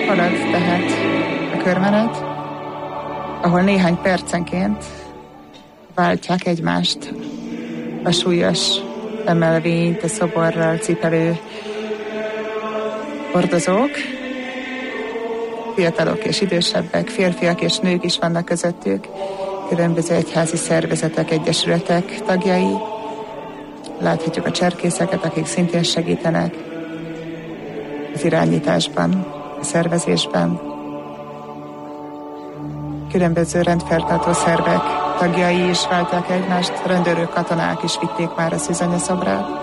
halad tehát a körmenet, ahol néhány percenként váltják egymást a súlyos emelvényt, a szoborral cipelő hordozók, fiatalok és idősebbek, férfiak és nők is vannak közöttük, különböző egyházi szervezetek, egyesületek tagjai. Láthatjuk a cserkészeket, akik szintén segítenek az irányításban, a szervezésben. Különböző rendfenntartó szervek tagjai is válták egymást, rendőrök, katonák is vitték már a szűzanyasszobrát.